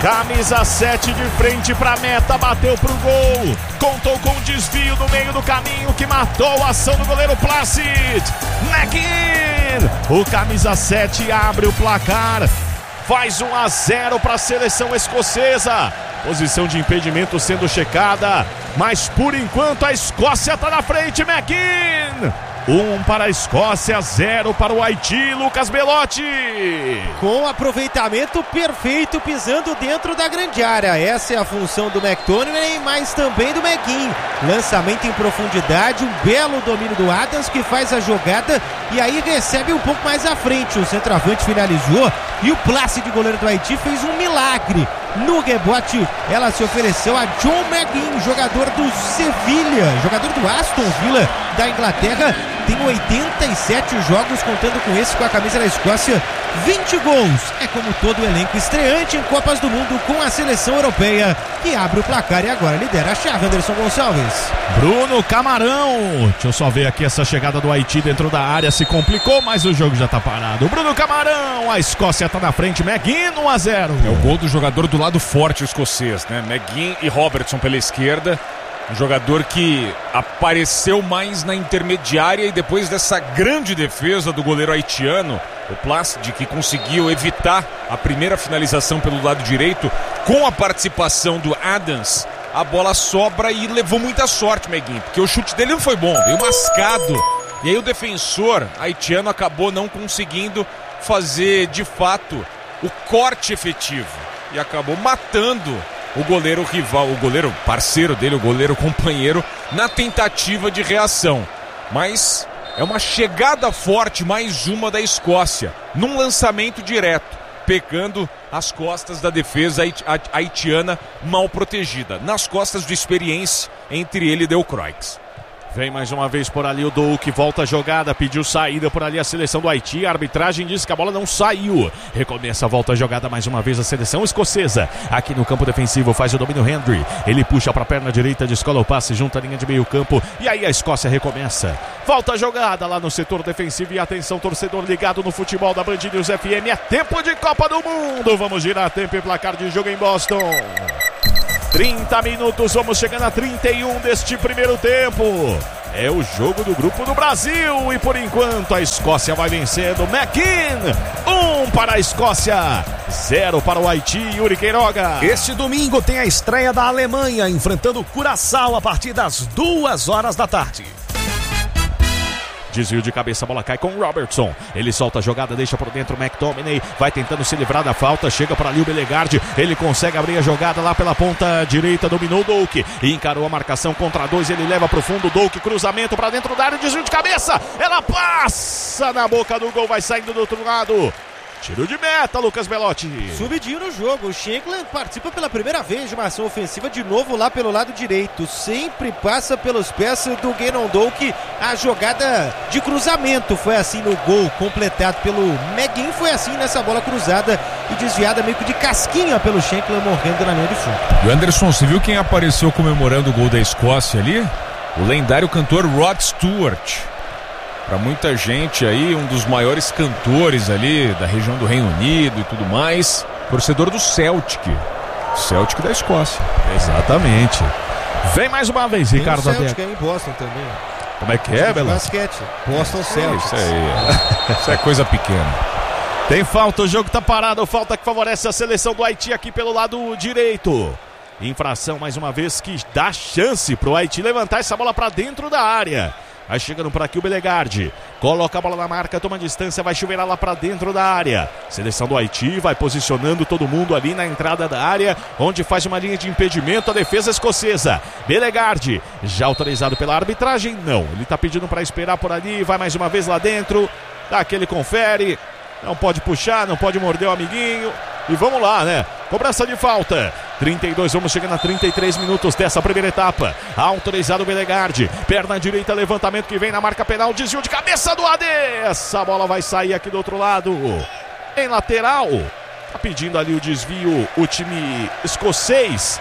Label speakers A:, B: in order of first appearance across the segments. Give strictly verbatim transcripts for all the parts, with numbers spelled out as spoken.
A: Camisa sete de frente pra meta, bateu pro gol. Contou com um desvio no meio do caminho que matou a ação do goleiro Placid. McGinn, o camisa sete abre o placar. Faz um a zero para a seleção escocesa. Posição de impedimento sendo checada, mas por enquanto a Escócia está na frente. McGinn. Um para a Escócia, zero para o Haiti. Lucas Belotti.
B: Com aproveitamento perfeito, pisando dentro da grande área. Essa é a função do McTominay, mas também do McGinn. Lançamento em profundidade, um belo domínio do Adams que faz a jogada e aí recebe um pouco mais à frente. O centroavante finalizou e o Placid, goleiro do Haiti, fez um milagre. No rebote, ela se ofereceu a John McGinn, jogador do Sevilha, jogador do Aston Villa da Inglaterra. Tem oitenta e sete jogos, contando com esse com a camisa da Escócia, vinte gols. É como todo o elenco estreante em Copas do Mundo com a seleção europeia, que abre o placar e agora lidera a chave. Anderson Gonçalves.
A: Bruno Camarão. Deixa eu só ver aqui essa chegada do Haiti dentro da área, se complicou, mas o jogo já tá parado. Bruno Camarão, a Escócia tá na frente. McGinn, um a zero.
C: É o gol do jogador do lado forte escocês, né? McGinn e Robertson pela esquerda. Um jogador que apareceu mais na intermediária e depois dessa grande defesa do goleiro haitiano, o Placid, que conseguiu evitar a primeira finalização pelo lado direito, com a participação do Adams, a bola sobra e levou muita sorte, McGinn, porque o chute dele não foi bom, veio mascado. E aí o defensor haitiano acabou não conseguindo fazer, de fato, o corte efetivo e acabou matando o goleiro rival, o goleiro parceiro dele, o goleiro companheiro, na tentativa de reação. Mas é uma chegada forte, mais uma da Escócia, num lançamento direto, pegando as costas da defesa haitiana mal protegida, nas costas do Experience, entre ele e Delcroix.
A: Vem mais uma vez por ali o Douk, volta a jogada, pediu saída por ali a seleção do Haiti, a arbitragem diz que a bola não saiu. Recomeça a volta a jogada mais uma vez a seleção escocesa, aqui no campo defensivo faz o domínio Henry, ele puxa para a perna direita, descola o passe junto à linha de meio campo e aí a Escócia recomeça. Volta a jogada lá no setor defensivo e atenção torcedor ligado no futebol da Band News F M, é tempo de Copa do Mundo, vamos girar tempo e placar de jogo em Boston. trinta minutos, vamos chegando a trinta e um deste primeiro tempo. É o jogo do grupo do Brasil e por enquanto a Escócia vai vencendo. McGinn, um para a Escócia, zero para o Haiti. Yuri Queiroga.
D: Este domingo tem a estreia da Alemanha enfrentando o Curaçao a partir das duas horas da tarde.
A: Desvio de cabeça, a bola cai com o Robertson. Ele solta a jogada, deixa por dentro o McTominay. Vai tentando se livrar da falta. Chega para ali o Belegarde. Ele consegue abrir a jogada lá pela ponta direita. Dominou o Douk. Encarou a marcação contra dois. Ele leva para o fundo. Douk, cruzamento para dentro da área. Desvio de cabeça. Ela passa na boca do gol. Vai saindo do outro lado. Tiro de meta, Lucas Belotti.
B: Subidinho no jogo, o Shankland participa pela primeira vez de uma ação ofensiva de novo lá pelo lado direito, sempre passa pelos pés do Gannon Douk, a jogada de cruzamento foi assim no gol completado pelo McGinn, foi assim nessa bola cruzada e desviada meio que de casquinha pelo Shankland, morrendo na linha de fundo.
C: E o Anderson, você viu quem apareceu comemorando o gol da Escócia ali? O lendário cantor Rod Stewart. Para muita gente aí, um dos maiores cantores ali da região do Reino Unido e tudo mais, torcedor do Celtic, Celtic da Escócia.
A: Exatamente. Vem mais uma vez,
B: Tem
A: Ricardo
B: Celtic
A: Adek.
B: aí em Boston também.
A: Como é que é, Bela?
B: Basquete, Boston Celtics.
C: Isso aí, isso é coisa pequena.
A: Tem falta, o jogo tá parado, falta que favorece a seleção do Haiti aqui pelo lado direito. Infração mais uma vez que dá chance pro Haiti levantar essa bola para dentro da área. Vai chegando por aqui o Belegarde, coloca a bola na marca, toma distância, vai chuveirar lá para dentro da área. Seleção do Haiti vai posicionando todo mundo ali na entrada da área, onde faz uma linha de impedimento a defesa escocesa. Belegarde, já autorizado pela arbitragem? Não, ele tá pedindo para esperar por ali, vai mais uma vez lá dentro, dá aquele confere, não pode puxar, não pode morder o amiguinho. E vamos lá, né? Cobrança de falta. trinta e dois, vamos chegando a trinta e três minutos dessa primeira etapa. Autorizado o Belegarde. Perna direita, levantamento que vem na marca penal. Desvio de cabeça do A D. Essa bola vai sair aqui do outro lado. Em lateral. Tá pedindo ali o desvio o time escocês.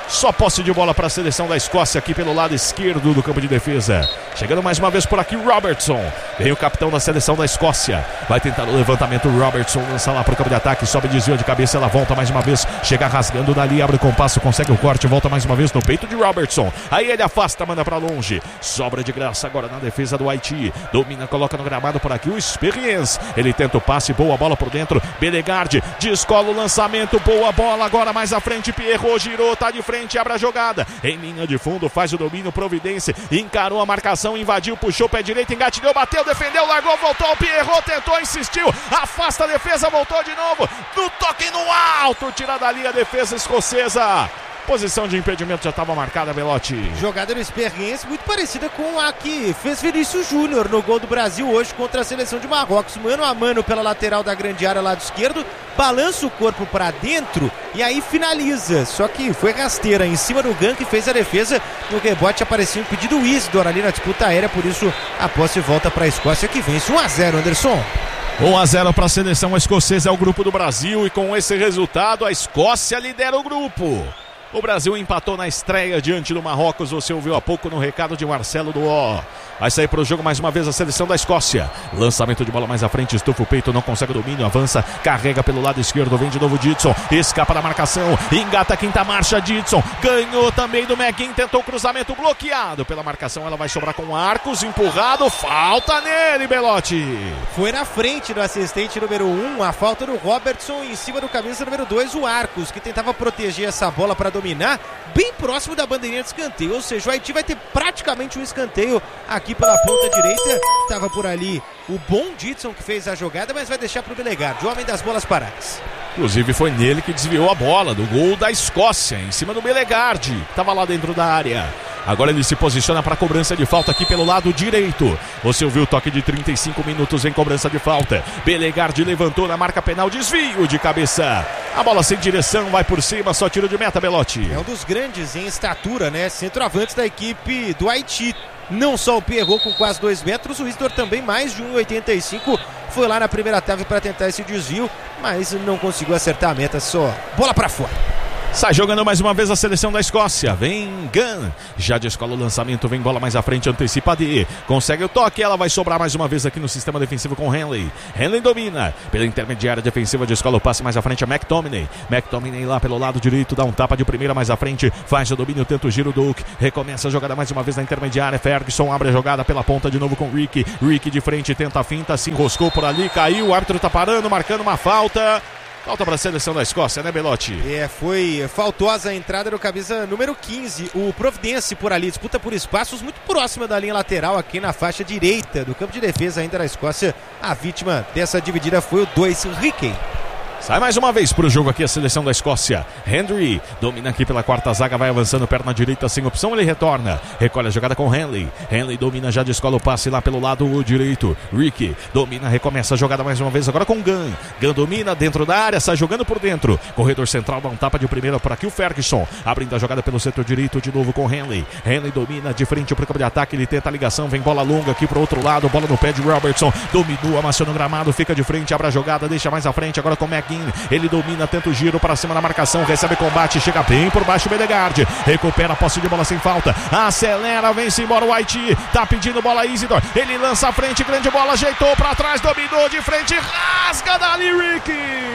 A: Só posse de bola para a seleção da Escócia aqui pelo lado esquerdo do campo de defesa. Chegando mais uma vez por aqui Robertson. Vem o capitão da seleção da Escócia. Vai tentar o levantamento. Robertson lança lá para o campo de ataque. Sobe, desvio de cabeça. Ela volta mais uma vez. Chega rasgando dali. Abre o compasso. Consegue o corte. Volta mais uma vez no peito de Robertson. Aí ele afasta. Manda para longe. Sobra de graça agora na defesa do Haiti. Domina. Coloca no gramado por aqui o Experience. Ele tenta o passe. Boa bola por dentro. Belegard. Descola o lançamento. Boa bola. Agora mais à frente. Pierrot girou. Tá de frente. Abre a jogada. Em linha de fundo. Faz o domínio. Providência. Encarou a marcação. Invadiu. Puxou pé direito. Engatilhou. Bateu. Defendeu. Largou. Voltou. O Pierrot tentou. Insistiu. Afasta a defesa. Voltou de novo. No toque no alto. Tira dali a defesa escocesa. Posição de impedimento já estava marcada, Belotti.
B: Jogada do Experience muito parecida com a que fez Vinícius Júnior no gol do Brasil hoje contra a seleção de Marrocos. Mano a mano pela lateral da grande área, lado esquerdo. Balança o corpo para dentro e aí finaliza. Só que foi rasteira em cima do Gunn, que fez a defesa. No rebote aparecia um pedido Isidor ali na disputa aérea. Por isso a posse volta para a Escócia, que vence um a zero, Anderson.
A: um a zero para a seleção escocesa, é o grupo do Brasil. E com esse resultado a Escócia lidera o grupo. O Brasil empatou na estreia diante do Marrocos. Você ouviu há pouco no recado de Marcelo Duó. Vai sair para o jogo mais uma vez a seleção da Escócia. Lançamento de bola mais à frente, estufa o peito, não consegue o domínio, avança, carrega pelo lado esquerdo, vem de novo Didson, escapa da marcação, engata a quinta marcha, Didson, ganhou também do McGinn, tentou o cruzamento bloqueado pela marcação, ela vai sobrar com Arcos, empurrado, falta nele, Belotti.
B: Foi na frente do assistente número um, a falta do Robertson, em cima do camisa número dois, o Arcos, que tentava proteger essa bola para dominar, bem próximo da bandeirinha de escanteio, ou seja, o Haiti vai ter praticamente um escanteio aqui pela ponta direita. Estava por ali o bom Didson que fez a jogada, mas vai deixar para o Belegard, o homem das bolas paradas.
A: Inclusive foi nele que desviou a bola do gol da Escócia, em cima do Belegard, que estava lá dentro da área. Agora ele se posiciona para a cobrança de falta aqui pelo lado direito. Você ouviu o toque de trinta e cinco minutos em cobrança de falta. Belegard levantou na marca penal, desvio de cabeça. A bola sem direção, vai por cima, só tiro de meta, Belotti.
B: É um dos grandes em estatura, né? Centroavante da equipe do Haiti. Não só o Pierrot com quase dois metros, o Isidor também mais de um e oitenta e cinco. Foi lá na primeira trave para tentar esse desvio, mas não conseguiu acertar a meta, só bola para fora.
A: Sai jogando mais uma vez a seleção da Escócia. Vem Gunn. Já descola o lançamento. Vem bola mais à frente. Antecipa a D. Consegue o toque. Ela vai sobrar mais uma vez aqui no sistema defensivo com Henley. Henley domina. Pela intermediária defensiva. Descola o passe mais à frente a McTominay. McTominay lá pelo lado direito. Dá um tapa de primeira mais à frente. Faz o domínio. Tenta o giro do Duke. Recomeça a jogada mais uma vez na intermediária. Ferguson abre a jogada pela ponta de novo com Ricky. Ricky de frente. Tenta a finta. Se enroscou por ali. Caiu. O árbitro tá parando. Marcando uma falta. Falta para a seleção da Escócia, né, Belotti?
B: É, foi faltosa a entrada do camisa número quinze, o Providence por ali, disputa por espaços muito próxima da linha lateral aqui na faixa direita do campo de defesa ainda da Escócia. A vítima dessa dividida foi o dois, Ricky.
A: Sai mais uma vez para o jogo aqui a seleção da Escócia. Henry domina aqui pela quarta zaga, vai avançando, perna direita sem opção, ele retorna. Recolhe a jogada com Henley. Henley domina, já descola o passe lá pelo lado direito. Ricky domina, recomeça a jogada mais uma vez agora com Gunn. Gunn domina dentro da área, sai jogando por dentro. Corredor central dá um tapa de primeira por aqui o Ferguson. Abrindo a jogada pelo setor direito de novo com Henley. Henley domina de frente para o campo de ataque, ele tenta a ligação, vem bola longa aqui para o outro lado, bola no pé de Robertson. Dominou, amassou no gramado, fica de frente, abre a jogada, deixa mais à frente agora com McGinn. Ele domina, tenta o giro para cima da marcação, recebe combate, chega bem por baixo o Belegard, recupera a posse de bola sem falta, acelera, vem-se embora o Haiti, tá pedindo bola Isidor, ele lança a frente, grande bola, ajeitou para trás, dominou de frente, rasga dali Ricky.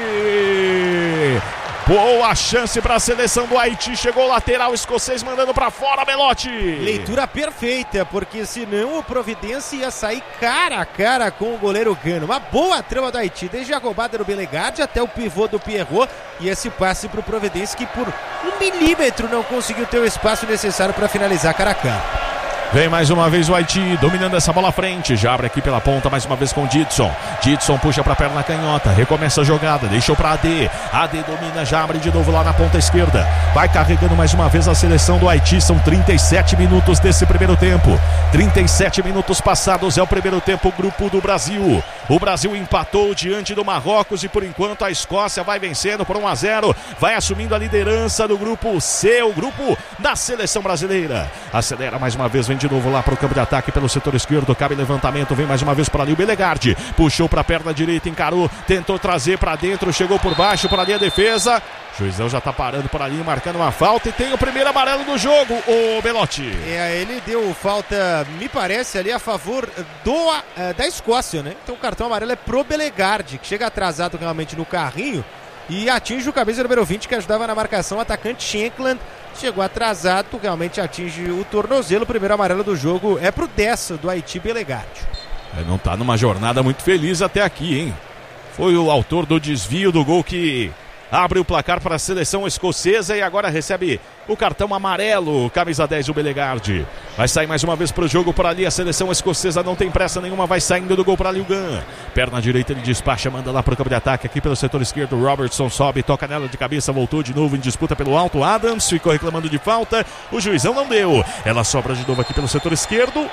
A: Boa chance para a seleção do Haiti. Chegou o lateral escocês mandando para fora, Belotti.
B: Leitura perfeita, porque senão o Providence ia sair cara a cara com o goleiro Gano. Uma boa trama do Haiti, desde a roubada do Belegard até o pivô do Pierrot. E esse passe para o Providence que por um milímetro não conseguiu ter o espaço necessário para finalizar cara a cara.
A: Vem mais uma vez o Haiti, dominando essa bola à frente. Já abre aqui pela ponta mais uma vez com o Didson. Didson puxa para a perna canhota, recomeça a jogada, deixou para A D. A D domina, já abre de novo lá na ponta esquerda. Vai carregando mais uma vez a seleção do Haiti. São trinta e sete minutos desse primeiro tempo. trinta e sete minutos passados é o primeiro tempo, grupo do Brasil. O Brasil empatou diante do Marrocos e por enquanto a Escócia vai vencendo por um a zero. Vai assumindo a liderança do grupo C, o grupo da seleção brasileira. Acelera mais uma vez, vem de de novo lá para o campo de ataque pelo setor esquerdo. Cabe levantamento, vem mais uma vez para ali o Belegardi. Puxou para a perna direita, encarou, tentou trazer para dentro, chegou por baixo, para ali a defesa. Juizão já tá parando por ali, marcando uma falta e tem o primeiro amarelo do jogo, o Belotti.
B: É, ele deu falta, me parece, ali a favor do, uh, da Escócia, né? Então o cartão amarelo é pro Belegardi, que chega atrasado realmente no carrinho e atinge o camisa número vinte, que ajudava na marcação, o atacante Shankland. Chegou atrasado, realmente atinge o tornozelo. O primeiro amarelo do jogo é pro dez do Haiti, Belegardi.
A: É, não tá numa jornada muito feliz até aqui, hein? Foi o autor do desvio do gol que abre o placar para a seleção escocesa e agora recebe o cartão amarelo, camisa dez, o Belegardi. Vai sair mais uma vez para o jogo por ali, a seleção escocesa não tem pressa nenhuma, vai saindo do gol para ali o Gunn. Perna direita ele despacha, manda lá para o campo de ataque aqui pelo setor esquerdo. Robertson sobe, toca nela de cabeça, voltou de novo em disputa pelo alto. Adams ficou reclamando de falta, o juizão não deu. Ela sobra de novo aqui pelo setor esquerdo.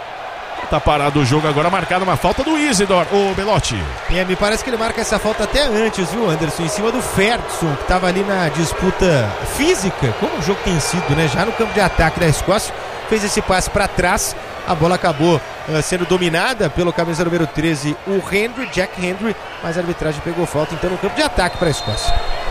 A: Tá parado o jogo agora, marcado uma falta do Isidor, o Belotti.
B: É, me parece que ele marca essa falta até antes, viu, Anderson? Em cima do Ferguson, que estava ali na disputa física, como o jogo tem sido, né? Já no campo de ataque da Escócia, fez esse passe para trás, a bola acabou uh, sendo dominada pelo camisa número treze, o Henry, Jack Henry, mas a arbitragem pegou falta, então no campo de ataque para a Escócia.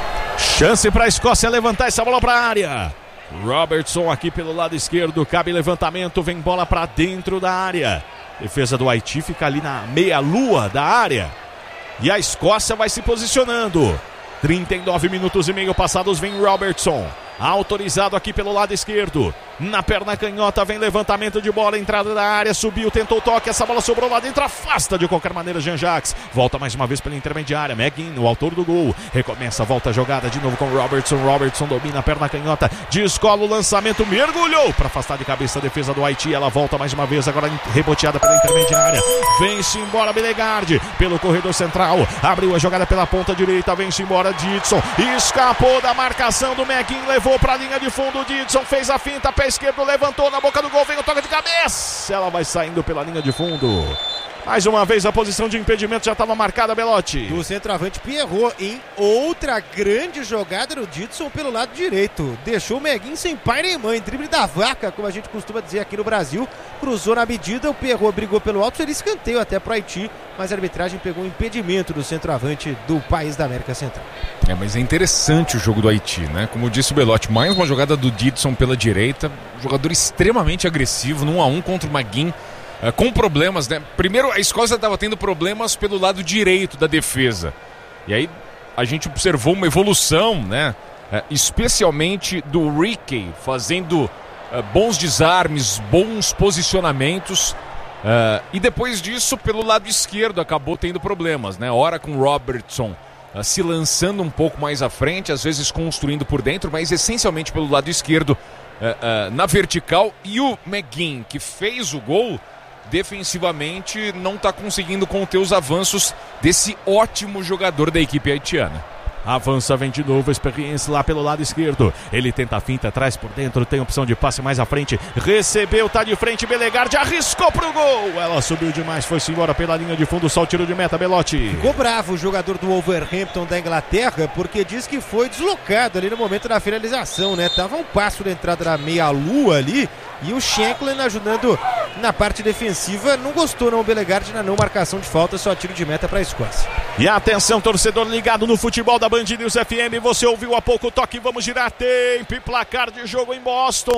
A: Chance para a Escócia levantar essa bola para a área. Robertson aqui pelo lado esquerdo, cabe levantamento, vem bola para dentro da área. Defesa do Haiti fica ali na meia-lua da área. E a Escócia vai se posicionando. trinta e nove minutos e meio passados, vem Robertson. Autorizado aqui pelo lado esquerdo. Na perna canhota vem levantamento de bola, entrada da área, subiu, tentou o toque, essa bola sobrou lá dentro, afasta de qualquer maneira Jean-Jacques. Volta mais uma vez pela intermediária, McGinn, o autor do gol. Recomeça, volta a jogada de novo com Robertson. Robertson domina a perna canhota, descola o lançamento, mergulhou para afastar de cabeça a defesa do Haiti. Ela volta mais uma vez, agora reboteada pela intermediária. Vem-se embora Belegardi pelo corredor central, abriu a jogada pela ponta direita, vem-se embora Didson, escapou da marcação do McGinn, levou para a linha de fundo, Didson fez a finta, pé esquerdo, levantou na boca do gol, vem o toque de cabeça, ela vai saindo pela linha de fundo. Mais uma vez a posição de impedimento já estava marcada, Belotti.
B: O centroavante Pierrot em outra grande jogada no Didson pelo lado direito. Deixou o McGinn sem pai nem mãe, drible da vaca, como a gente costuma dizer aqui no Brasil. Cruzou na medida, o Pierrot brigou pelo alto, seria escanteio até para o Haiti, mas a arbitragem pegou o impedimento do centroavante do país da América Central.
C: É, mas é interessante o jogo do Haiti, né? Como disse o Belotti, mais uma jogada do Didson pela direita, jogador extremamente agressivo, num a um contra o McGinn. Uh, com problemas, né? Primeiro, a Escócia estava tendo problemas pelo lado direito da defesa. E aí a gente observou uma evolução, né? Uh, especialmente do Rickey, fazendo uh, bons desarmes, bons posicionamentos. Uh, e depois disso, pelo lado esquerdo, acabou tendo problemas, né? Ora com Robertson uh, se lançando um pouco mais à frente, às vezes construindo por dentro, mas essencialmente pelo lado esquerdo, uh, uh, na vertical. E o McGinn, que fez o gol, defensivamente não está conseguindo conter os avanços desse ótimo jogador da equipe haitiana.
A: Avança, vem de novo, experiência lá pelo lado esquerdo. Ele tenta a finta, traz por dentro, tem opção de passe mais à frente. Recebeu, tá de frente, Belegardi arriscou pro gol. Ela subiu demais, foi-se embora pela linha de fundo, só o tiro de meta, Belotti.
B: Ficou bravo o jogador do Wolverhampton da Inglaterra, porque diz que foi deslocado ali no momento da finalização, né? Tava um passo da entrada da meia-lua ali e o Shankland ajudando na parte defensiva. Não gostou não o Belegardi na não marcação de falta, só tiro de meta para a Escócia.
A: E atenção, torcedor ligado no futebol da Band News F M, você ouviu há pouco o toque, vamos girar tempo e placar de jogo em Boston.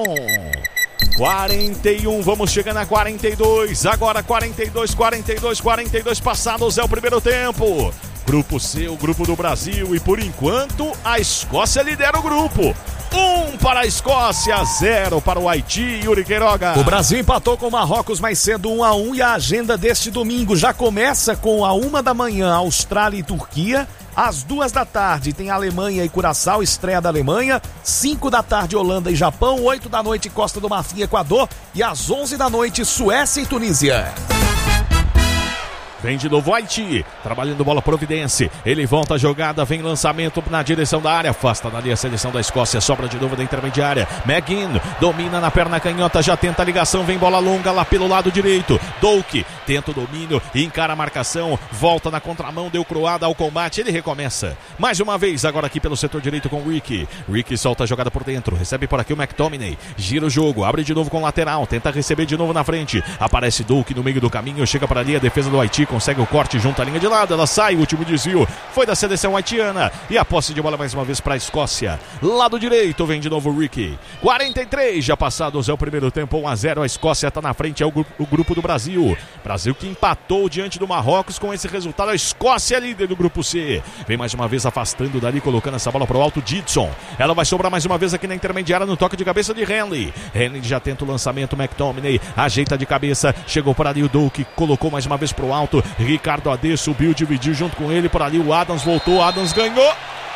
A: quarenta e um, vamos chegando a quarenta e dois, agora quarenta e dois, quarenta e dois, quarenta e dois passados é o primeiro tempo. Grupo C, o grupo do Brasil, e por enquanto a Escócia lidera o grupo. Um para a Escócia, zero para o Haiti, Yuri Queiroga.
D: O Brasil empatou com o Marrocos mais cedo, um a um, e a agenda deste domingo já começa com a uma da manhã, Austrália e Turquia. Às duas da tarde tem Alemanha e Curaçao, estreia da Alemanha. Cinco da tarde, Holanda e Japão. Oito da noite, Costa do Marfim e Equador. E às onze da noite, Suécia e Tunísia.
A: Vem de novo o Haiti, trabalhando bola Providence. Ele volta a jogada, vem lançamento na direção da área. Afasta dali a seleção da Escócia, sobra de novo da intermediária. McGinn domina na perna canhota, já tenta a ligação, vem bola longa lá pelo lado direito. Doak tenta o domínio, encara a marcação, volta na contramão, deu croada ao combate, ele recomeça. Mais uma vez agora aqui pelo setor direito com o Ricky. Ricky solta a jogada por dentro, recebe por aqui o McTominay, gira o jogo, abre de novo com o lateral, tenta receber de novo na frente. Aparece Doak no meio do caminho, chega para ali a defesa do Haiti, consegue o corte junto à linha de lado, ela sai, o último desvio foi da seleção haitiana e a posse de bola mais uma vez para a Escócia. Lado direito vem de novo o Ricky. quarenta e três já passados, é o primeiro tempo, um a zero, a Escócia está na frente, é o grupo, o grupo do Brasil. Brasil que empatou diante do Marrocos, com esse resultado a Escócia é líder do grupo C. Vem mais uma vez afastando dali, colocando essa bola para o alto, Didson. Ela vai sobrar mais uma vez aqui na intermediária no toque de cabeça de Henley. Henley já tenta o lançamento, McTominay ajeita de cabeça, chegou por ali o Doak, colocou mais uma vez para o alto. Ricardo Ade subiu, dividiu junto com ele, por ali o Adams voltou, Adams ganhou,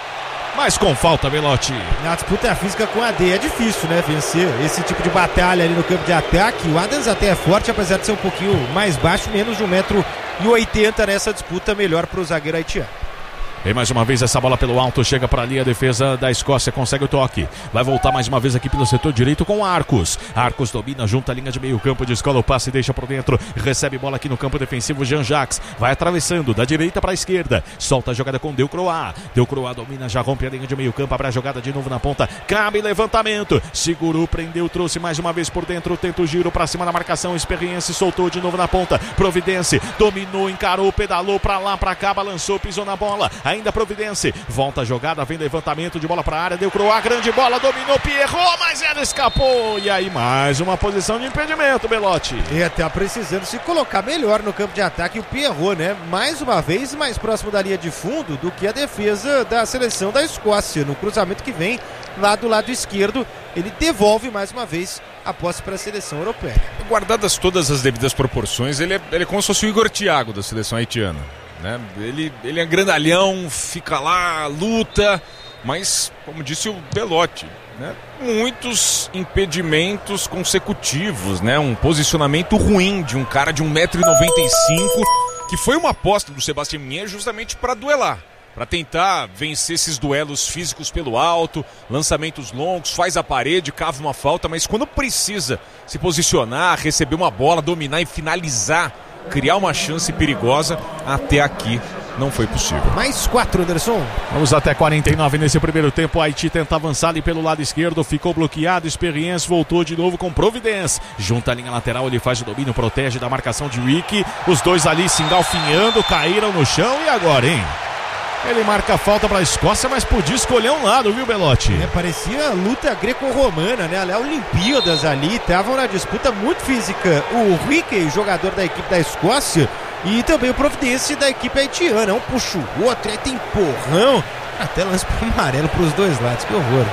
A: mas com falta, Belotti.
B: Na disputa física com a Ade é difícil, né, vencer esse tipo de batalha ali no campo de ataque. O Adams até é forte, apesar de ser um pouquinho mais baixo, menos de um metro e oitenta nessa disputa, melhor para o zagueiro haitiano.
A: Vem mais uma vez essa bola pelo alto, chega para ali a defesa da Escócia, consegue o toque. Vai voltar mais uma vez aqui pelo setor direito com Arcos. Arcos domina junto à linha de meio campo, descola o passe e deixa por dentro. Recebe bola aqui no campo defensivo, Jean-Jacques. Vai atravessando da direita para a esquerda. Solta a jogada com Delcroix. Delcroix domina, já rompe a linha de meio campo, abre a jogada de novo na ponta. Cabe levantamento. Segurou, prendeu, trouxe mais uma vez por dentro. Tenta o giro para cima da marcação. Experiência, soltou de novo na ponta. Providence dominou, encarou, pedalou para lá, para cá, balançou, pisou na bola. Ainda Providence, volta a jogada, vem levantamento de bola para a área, deu Croá, grande bola, dominou, Pierrot, mas ela escapou, e aí mais uma posição de impedimento, Belotti.
B: E até precisando se colocar melhor no campo de ataque, o Pierrot, né, mais uma vez mais próximo da linha de fundo do que a defesa da seleção da Escócia, no cruzamento que vem lá do lado esquerdo, ele devolve mais uma vez a posse para a seleção europeia.
C: Guardadas todas as devidas proporções, ele é, ele é como se fosse o Igor Thiago da seleção haitiana. Né? Ele, ele é grandalhão, fica lá, luta, mas, como disse o Belotti, né? Muitos impedimentos consecutivos, né? Um posicionamento ruim de um cara de um metro e noventa e cinco, que foi uma aposta do Sebastião Mier justamente para duelar, para tentar vencer esses duelos físicos pelo alto, lançamentos longos, faz a parede, cava uma falta, mas quando precisa se posicionar, receber uma bola, dominar e finalizar, criar uma chance perigosa, até aqui não foi possível.
B: Mais quatro, Anderson.
A: Vamos até quarenta e nove nesse primeiro tempo. O Haiti tenta avançar ali pelo lado esquerdo, ficou bloqueado. Experiência voltou de novo com Providence. Junta a linha lateral, ele faz o domínio, protege da marcação de Ricky. Os dois ali se engalfinhando, caíram no chão. E agora, hein? Ele marca a falta para a Escócia, mas podia escolher um lado, viu, Belotti?
B: É, parecia luta greco-romana, né? Ali, Olimpíadas ali, estavam na disputa muito física. O Ricky, jogador da equipe da Escócia, e também o Providence da equipe haitiana. Um puxa o outro, aí tem empurrão. Até lance para amarelo para os dois lados, que horror.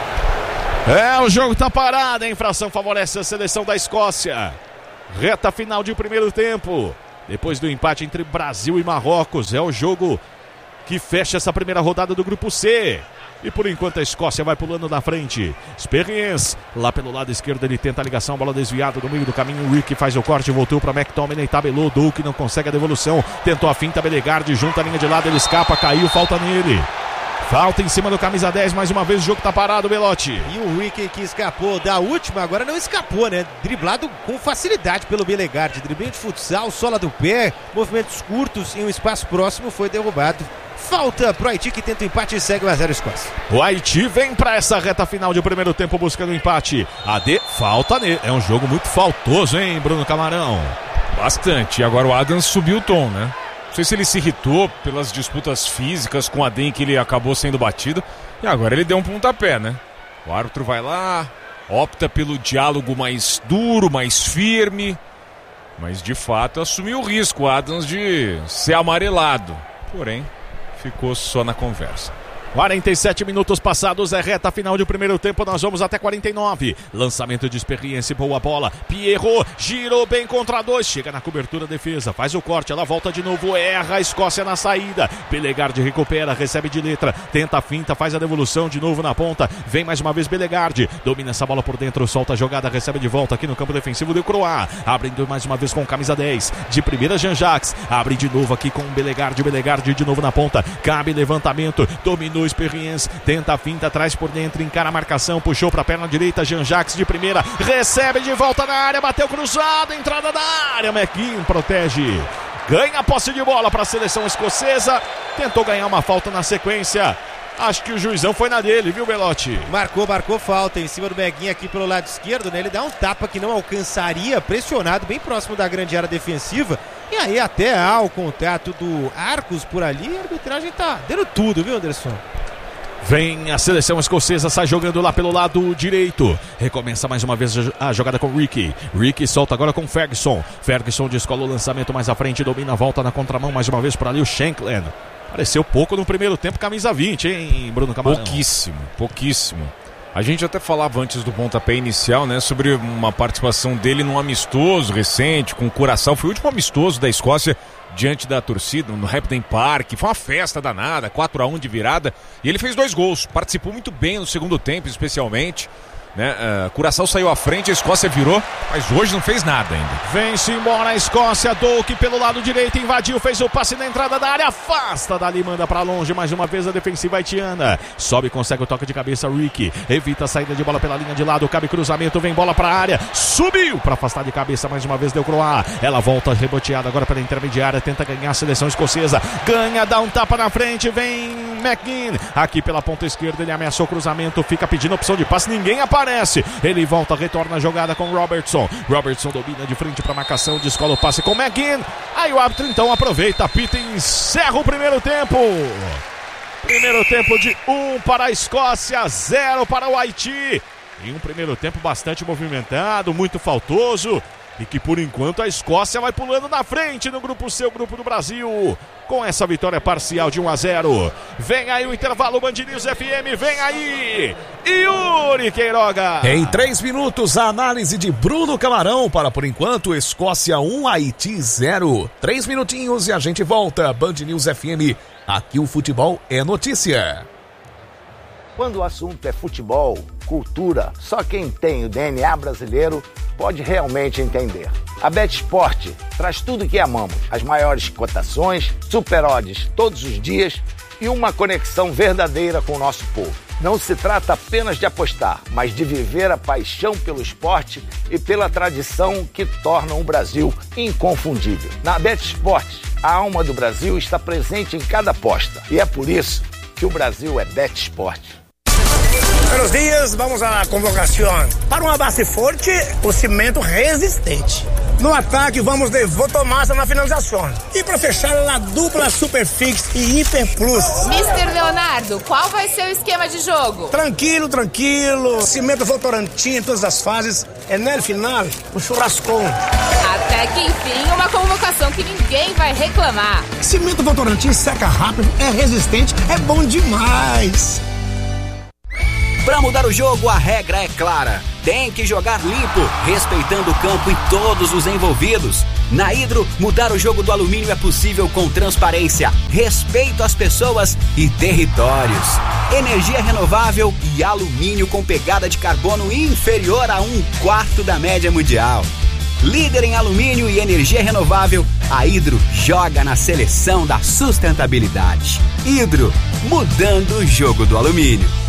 A: É, o jogo tá parado, a infração favorece a seleção da Escócia. Reta final de primeiro tempo. Depois do empate entre Brasil e Marrocos, é o jogo que fecha essa primeira rodada do grupo C. E por enquanto a Escócia vai pulando na frente. Experience, lá pelo lado esquerdo ele tenta a ligação, bola desviada no meio do caminho. O Ricky faz o corte, voltou para McTominay, tabelou, Doak não consegue a devolução. Tentou a finta, Belegarde junta a linha de lado, ele escapa, caiu, falta nele. Falta em cima do camisa dez, mais uma vez o jogo tá parado, Belotti.
B: E o Ricky que escapou da última, agora não escapou, né? Driblado com facilidade pelo Belegarde. Driblinho de futsal, sola do pé, movimentos curtos em um espaço próximo, foi derrubado. Falta pro Haiti, que tenta o empate e segue o a zero Escócia.
A: O Haiti vem para essa reta final de primeiro tempo buscando o empate. A D falta nele. É um jogo muito faltoso, hein, Bruno Camarão?
C: Bastante. E agora o Adams subiu o tom, né? Não sei se ele se irritou pelas disputas físicas com a D em que ele acabou sendo batido. E agora ele deu um pontapé, né? O árbitro vai lá, opta pelo diálogo mais duro, mais firme. Mas de fato assumiu o risco, o Adams, de ser amarelado. Porém, ficou só na conversa.
A: quarenta e sete minutos passados, é reta final de primeiro tempo, nós vamos até quarenta e nove. Lançamento de experiência, boa bola. Pierrot girou bem contra dois, chega na cobertura, defesa, faz o corte, ela volta de novo, erra a Escócia na saída. Belegardi recupera, recebe de letra, tenta a finta, faz a devolução de novo na ponta. Vem mais uma vez Belegardi, domina essa bola por dentro, solta a jogada, recebe de volta aqui no campo defensivo do Croá. Abrindo mais uma vez com camisa dez, de primeira Jean-Jacques. Abre de novo aqui com Belegardi, Belegardi de novo na ponta. Cabe levantamento, dominou Experience, tenta a finta, traz por dentro, encara a marcação, puxou para a perna direita, Jean-Jacques de primeira, recebe de volta na área, bateu cruzado, entrada da área, McGinn protege, ganha a posse de bola para a seleção escocesa, tentou ganhar uma falta na sequência. Acho que o juizão foi na dele, viu, Belotti?
B: Marcou, marcou falta em cima do McGinn aqui pelo lado esquerdo, né? Ele dá um tapa que não alcançaria, pressionado bem próximo da grande área defensiva. E aí até há o contato do Arcos por ali, a arbitragem tá dando tudo, viu, Anderson?
A: Vem a seleção escocesa, sai jogando lá pelo lado direito. Recomeça mais uma vez a jogada com Ricky. Ricky solta agora com Ferguson. Ferguson descola o lançamento mais à frente, domina a volta na contramão mais uma vez por ali o Shankland. Apareceu pouco no primeiro tempo, camisa vinte, hein, Bruno Camarão?
C: Pouquíssimo, pouquíssimo. A gente até falava antes do pontapé inicial, né, sobre uma participação dele num amistoso recente com o Curaçao. Foi o último amistoso da Escócia diante da torcida, no Hampden Park. Foi uma festa danada, quatro a um de virada. E ele fez dois gols, participou muito bem no segundo tempo, especialmente. Né? Uh, Curaçao saiu à frente, a Escócia virou, mas hoje não fez nada ainda.
A: Vem-se embora a Escócia, Doak pelo lado direito, invadiu, fez o passe na entrada da área, afasta dali, manda pra longe, mais uma vez a defensiva haitiana, sobe, consegue o toque de cabeça, Ricky, evita a saída de bola pela linha de lado, cabe cruzamento, vem bola pra área, subiu pra afastar de cabeça, mais uma vez deu Croá, ela volta reboteada agora pela intermediária, tenta ganhar a seleção escocesa, ganha, dá um tapa na frente, vem McGinn, aqui pela ponta esquerda, ele ameaçou o cruzamento, fica pedindo opção de passe, ninguém aparece. Ele volta, retorna a jogada com Robertson. Robertson domina de frente para a marcação, descola o passe com McGinn. Aí o árbitro então aproveita, apita e encerra o primeiro tempo. Primeiro tempo de um para a Escócia, zero para o Haiti. Em um primeiro tempo bastante movimentado, muito faltoso. E que por enquanto a Escócia vai pulando na frente no grupo C, o grupo do Brasil, com essa vitória parcial de um a zero. Vem aí o intervalo, Band News F M, vem aí Yuri Queiroga.
D: Em três minutos, a análise de Bruno Camarão para, por enquanto, Escócia um, Haiti zero. Três minutinhos e a gente volta. Band News F M, aqui o futebol é notícia.
E: Quando o assunto é futebol, cultura, só quem tem o D N A brasileiro pode realmente entender. A BetSport traz tudo o que amamos, as maiores cotações, super odds todos os dias e uma conexão verdadeira com o nosso povo. Não se trata apenas de apostar, mas de viver a paixão pelo esporte e pela tradição que tornam o Brasil inconfundível. Na BetSport, a alma do Brasil está presente em cada aposta e é por isso que o Brasil é BetSport.
F: Buenos dias, vamos à convocação. Para uma base forte, o cimento resistente. No ataque, vamos de Votomassa na finalização. E para fechar, a dupla Superfix e Hiper Plus.
G: mister Leonardo, qual vai ser o esquema de jogo?
F: Tranquilo, tranquilo. Cimento Votorantim em todas as fases. É no final, o churrascão.
G: Até que enfim, uma convocação que ninguém vai reclamar.
F: Cimento Votorantim seca rápido, é resistente, é bom demais.
H: Para mudar o jogo, a regra é clara. Tem que jogar limpo, respeitando o campo e todos os envolvidos. Na Hidro, mudar o jogo do alumínio é possível com transparência, respeito às pessoas e territórios. Energia renovável e alumínio com pegada de carbono inferior a um quarto da média mundial. Líder em alumínio e energia renovável, a Hidro joga na seleção da sustentabilidade. Hidro, mudando o jogo do alumínio.